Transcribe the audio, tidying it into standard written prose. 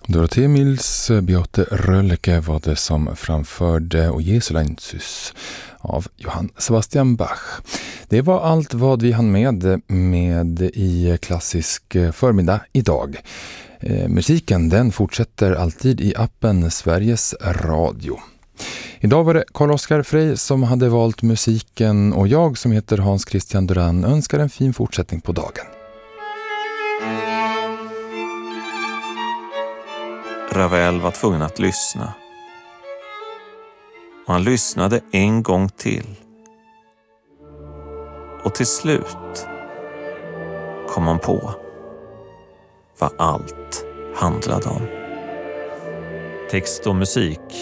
Dorothée Mills Beate Rölleke var det som framförde O Jesu Lainsus av Johann Sebastian Bach. Det var allt vad vi hann med i klassisk förmiddag idag. Musiken den fortsätter alltid i appen Sveriges Radio. Idag var det Carl-Oskar Frey som hade valt musiken och jag som heter Hans Christian Duran önskar en fin fortsättning på dagen. Ravel var tvungen att lyssna. Och han lyssnade en gång till. Och till slut kom han på vad allt handlade om. Text och musik